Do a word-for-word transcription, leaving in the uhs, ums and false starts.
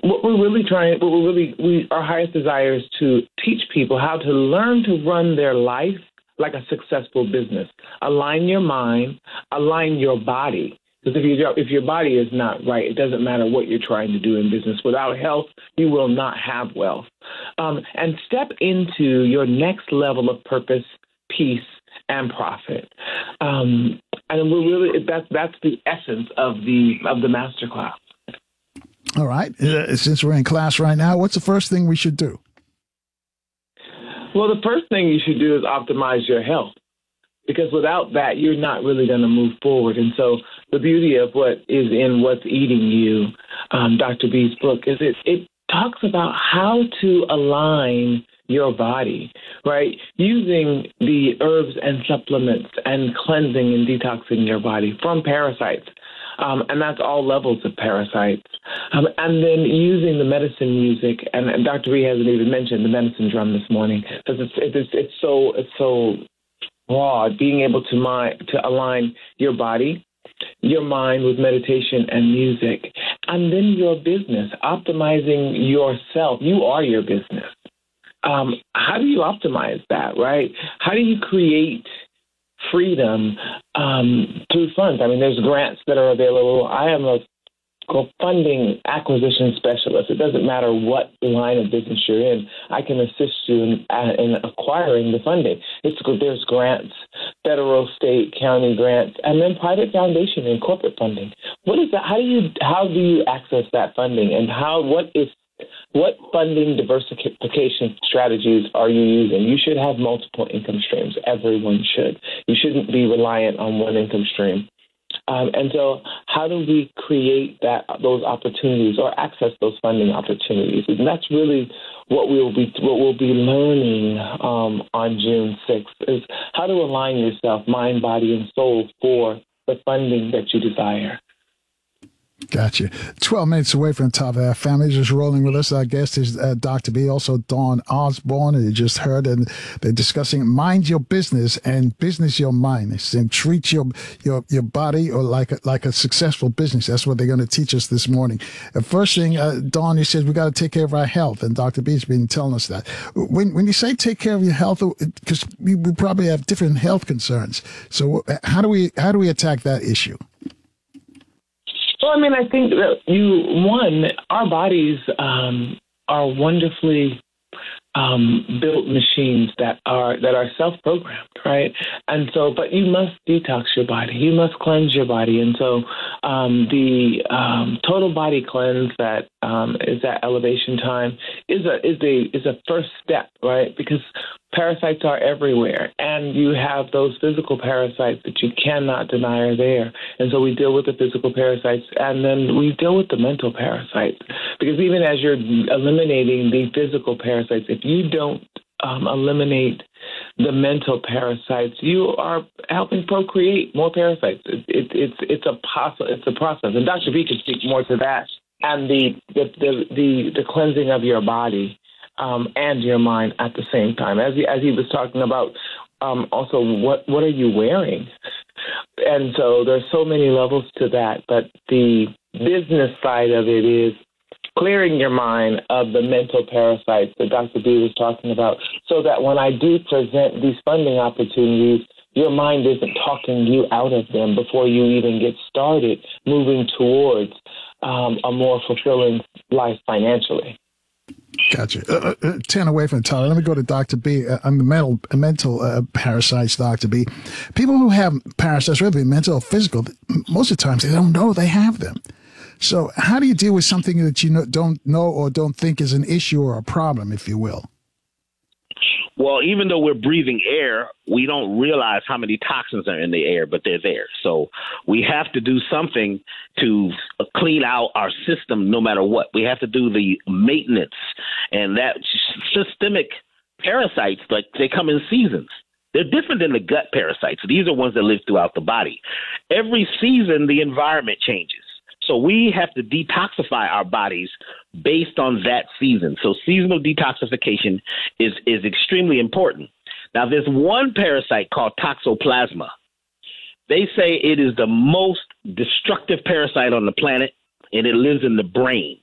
what we're really trying, what we're really, we, our highest desire is to teach people how to learn to run their life like a successful business. Align your mind, align your body. Because if, you, if your body is not right, it doesn't matter what you're trying to do in business. Without health, you will not have wealth. Um, and step into your next level of purpose, peace, and profit. Um, and we're really that's that's the essence of the of the masterclass. All right. Uh, since we're in class right now, what's the first thing we should do? Well, the first thing you should do is optimize your health, because without that, you're not really going to move forward. And so the beauty of what is in What's Eating You, um, Doctor B's book, is it, it talks about how to align your body, right? Using the herbs and supplements and cleansing and detoxing your body from parasites. Um, and that's all levels of parasites. Um, and then using the medicine music, and, and Doctor B hasn't even mentioned the medicine drum this morning, because it's, it's it's so it's so broad. Being able to mind to align your body, your mind with meditation and music, and then your business, optimizing yourself. You are your business. Um, how do you optimize that, right? How do you create freedom um, through funds? I mean, there's grants that are available. I am a funding acquisition specialist. It doesn't matter what line of business you're in. I can assist you in, in acquiring the funding. It's there's grants, federal, state, county grants, and then private foundation and corporate funding. What is that? How do you how do you access that funding, and how what is What funding diversification strategies are you using? You should have multiple income streams. Everyone should. You shouldn't be reliant on one income stream. Um, and so how do we create that those opportunities or access those funding opportunities? And that's really what we'll be what we'll be learning um, on June sixth, is how to align yourself, mind, body, and soul for the funding that you desire. Gotcha. twelve minutes away from the top of our family. Just rolling with us. Our guest is uh, Doctor B, also Dawn Osborne, and you just heard, and they're discussing mind your business and business your mind. And treat your your your body or like a, like a successful business. That's what they're going to teach us this morning. The first thing, uh, Dawn, you said we got to take care of our health, and Doctor B's been telling us that. When when you say take care of your health, because we, we probably have different health concerns. So how do we how do we attack that issue? Well, I mean, I think that you, one, our bodies um, are wonderfully um, built machines that are that are self-programmed, right? And so, but you must detox your body. You must cleanse your body. And so um, the um, total body cleanse that um, is at Elevation Time is a is a is a first step, right? Because parasites are everywhere, and you have those physical parasites that you cannot deny are there. And so we deal with the physical parasites, and then we deal with the mental parasites. Because even as you're eliminating the physical parasites, if you don't um, eliminate the mental parasites, you are helping procreate more parasites. It, it, it's it's a poss- it's a process, and Doctor B can speak more to that. And the the the the, the cleansing of your body. Um, and your mind at the same time. As he, as he was talking about, um, also, what, what are you wearing? And so there's so many levels to that, but the business side of it is clearing your mind of the mental parasites that Doctor B was talking about, so that when I do present these funding opportunities, your mind isn't talking you out of them before you even get started moving towards um, a more fulfilling life financially. Gotcha. Uh, uh, ten away from the top. Let me go to Doctor B uh, on the mental mental uh, parasites. Doctor B, people who have parasites, whether it be mental or physical, most of the times they don't know they have them. So, how do you deal with something that you know, don't know or don't think is an issue or a problem, if you will? Well, even though we're breathing air, we don't realize how many toxins are in the air, but they're there. So we have to do something to clean out our system no matter what. We have to do the maintenance. And that systemic parasites, like they come in seasons. They're different than the gut parasites. These are ones that live throughout the body. Every season, the environment changes. So we have to detoxify our bodies based on that season. So seasonal detoxification is, is extremely important. Now, there's one parasite called toxoplasma. They say it is the most destructive parasite on the planet, and it lives in the brain.